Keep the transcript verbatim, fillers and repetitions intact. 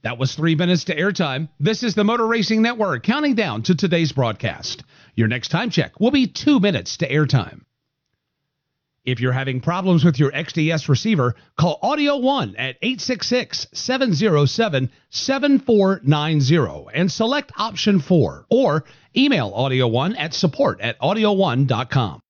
That was three minutes to airtime. This is the Motor Racing Network counting down to today's broadcast. Your next time check will be two minutes to airtime. If you're having problems with your X D S receiver, call Audio One at eight six six, seven zero seven, seven four nine zero and select option four, or email Audio One at support at audio one dot com.